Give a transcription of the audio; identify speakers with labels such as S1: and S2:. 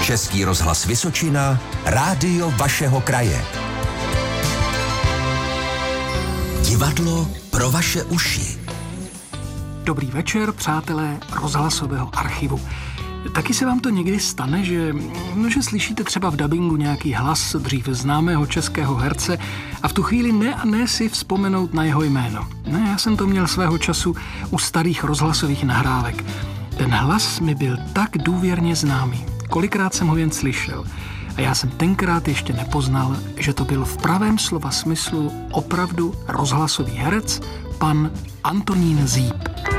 S1: Český rozhlas Vysočina, rádio vašeho kraje. Divadlo pro vaše uši.
S2: Dobrý večer, přátelé rozhlasového archivu. Taky se vám to někdy stane, že slyšíte třeba v dabingu nějaký hlas dřív známého českého herce a v tu chvíli ne si vzpomenout na jeho jméno. Ne, já jsem to měl svého času u starých rozhlasových nahrávek. Ten hlas mi byl tak důvěrně známý. Kolikrát jsem ho jen slyšel. A já jsem tenkrát ještě nepoznal, že to byl v pravém slova smyslu opravdu rozhlasový herec, pan Antonín Zíp.